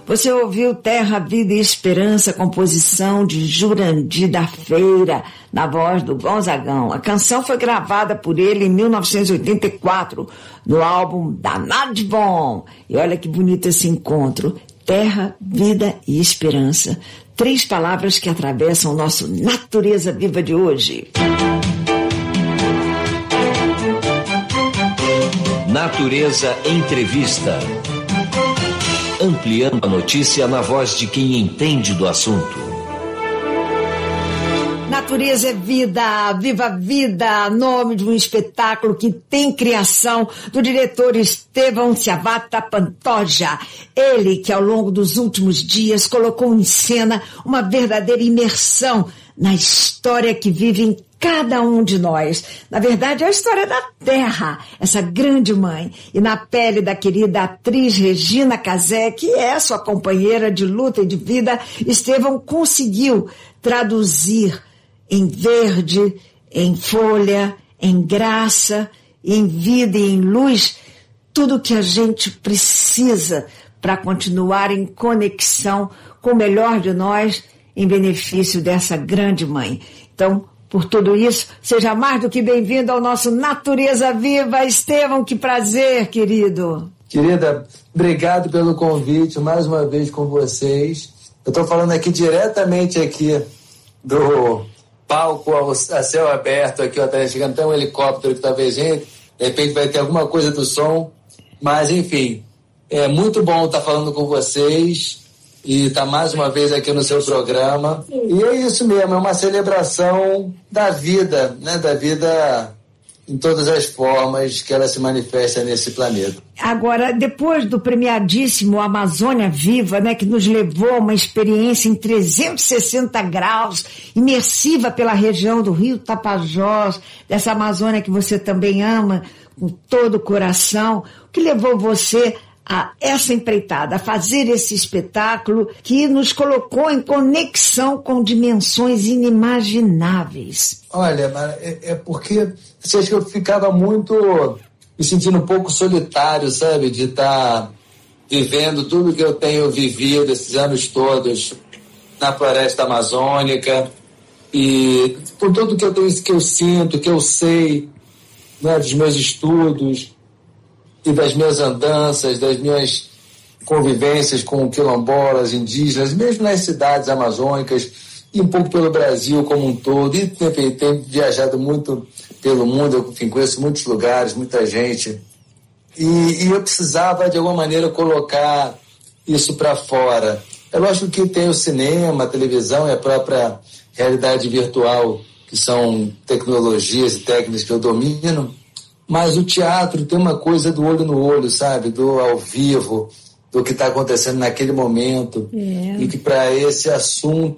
Você ouviu Terra, Vida e Esperança, composição de Jurandir da Feira, na voz do Gonzagão. A canção foi gravada por ele em 1984, no álbum Danado de Bom. E olha que bonito esse encontro. Terra, Vida e Esperança. 3 palavras que atravessam o nosso Natureza Viva de hoje. Natureza Entrevista. Ampliando a notícia na voz de quem entende do assunto. Natureza é vida, viva a vida, nome de um espetáculo que tem criação do diretor Estevão Ciavata Pantoja. Ele que ao longo dos últimos dias colocou em cena uma verdadeira imersão na história que vive em cada um de nós. Na verdade, é a história da Terra, essa grande mãe. E na pele da querida atriz Regina Casé, que é sua companheira de luta e de vida, Estevão conseguiu traduzir em verde, em folha, em graça, em vida e em luz, tudo o que a gente precisa para continuar em conexão com o melhor de nós, em benefício dessa grande mãe. Então, por tudo isso, seja mais do que bem-vindo ao nosso Natureza Viva. Estevão, que prazer, querido. Querida, obrigado pelo convite, mais uma vez com vocês. Eu estou falando aqui diretamente aqui do palco a céu aberto, aqui, ó, tá chegando até um helicóptero que talvez gente, de repente vai ter alguma coisa do som, mas enfim, é muito bom estar falando com vocês e estar mais uma vez aqui no seu programa. E é isso mesmo, é uma celebração da vida, né? Da vida em todas as formas que ela se manifesta nesse planeta. Agora, depois do premiadíssimo Amazônia Viva, né, que nos levou a uma experiência em 360 graus, imersiva pela região do Rio Tapajós, dessa Amazônia que você também ama com todo o coração, o que levou você a essa empreitada, a fazer esse espetáculo que nos colocou em conexão com dimensões inimagináveis? Olha, é porque você acha que eu ficava muito me sentindo um pouco solitário, sabe? De estar vivendo tudo que eu tenho vivido esses anos todos na floresta amazônica e com tudo que eu tenho, que eu sinto, que eu sei, né, dos meus estudos e das minhas andanças, das minhas convivências com quilombolas, indígenas, mesmo nas cidades amazônicas e um pouco pelo Brasil como um todo. E tenho viajado muito pelo mundo, eu, enfim, conheço muitos lugares, muita gente. E eu precisava, de alguma maneira, colocar isso para fora. É lógico que tem o cinema, a televisão e a própria realidade virtual, que são tecnologias e técnicas que eu domino, mas o teatro tem uma coisa do olho no olho, sabe? Do ao vivo, do que está acontecendo naquele momento. E que para esse assunto